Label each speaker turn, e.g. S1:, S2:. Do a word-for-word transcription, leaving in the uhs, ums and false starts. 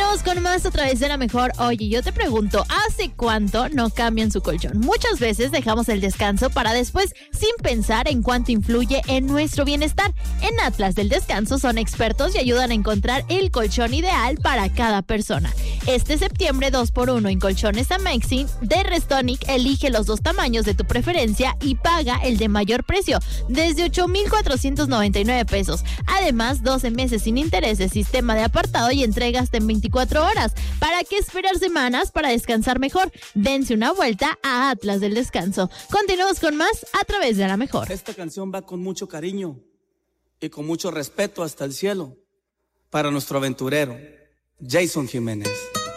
S1: Continuamos con más a través de La Mejor. Oye, yo te pregunto, ¿hace cuánto no cambian su colchón? Muchas veces dejamos el descanso para después, sin pensar en cuánto influye en nuestro bienestar. En Atlas del Descanso son expertos y ayudan a encontrar el colchón ideal para cada persona. Este septiembre, dos por uno en colchones Amazing de Restonic. Elige los dos tamaños de tu preferencia y paga el de mayor precio, desde ocho mil cuatrocientos noventa y nueve pesos. Además, doce meses sin intereses, sistema de apartado y entregas en veinticuatro horas. ¿Para qué esperar semanas para descansar mejor? Dense una vuelta a Atlas del Descanso. Continuamos con más a través de La Mejor.
S2: Esta canción va con mucho cariño y con mucho respeto hasta el cielo para nuestro aventurero, Jason Jiménez.